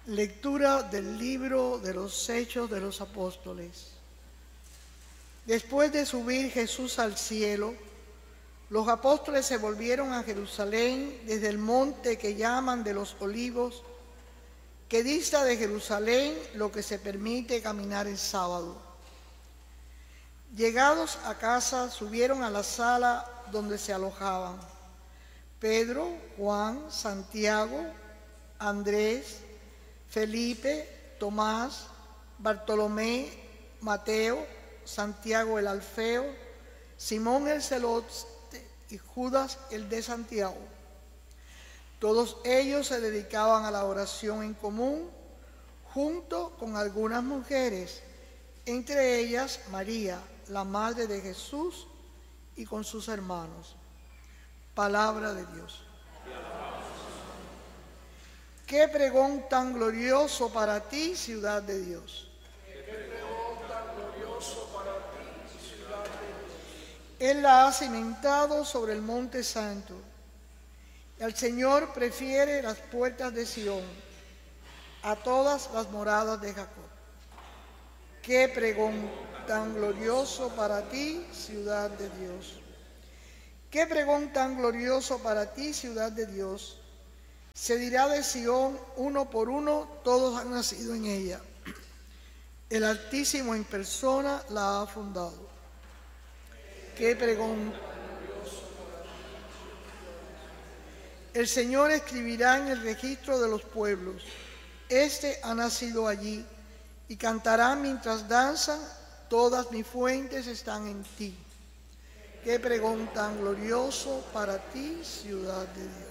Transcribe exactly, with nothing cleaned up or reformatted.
Lectura del libro de los Hechos de los Apóstoles. Después de subir Jesús al cielo, los apóstoles se volvieron a Jerusalén desde el monte que llaman de los Olivos, que dista de Jerusalén lo que se permite caminar el sábado. Llegados a casa, subieron a la sala donde se alojaban Pedro, Juan, Santiago, Andrés, Felipe, Tomás, Bartolomé, Mateo, Santiago el Alfeo, Simón el Celote y Judas el de Santiago. Todos ellos se dedicaban a la oración en común, junto con algunas mujeres, entre ellas María, la madre de Jesús, y con sus hermanos. Palabra de Dios. Qué pregón tan glorioso para ti, ciudad de Dios. Qué pregón tan glorioso para ti, ciudad de Dios. Él la ha cimentado sobre el monte santo. El Señor prefiere las puertas de Sión a todas las moradas de Jacob. Qué pregón tan glorioso para ti, ciudad de Dios. Qué pregón tan glorioso para ti, ciudad de Dios. Se dirá de Sión, uno por uno, todos han nacido en ella. El Altísimo en persona la ha fundado. Qué pregón. El Señor escribirá en el registro de los pueblos: Este ha nacido allí, y cantará mientras danzan: todas mis fuentes están en ti. Qué pregón tan glorioso para ti, ciudad de Dios.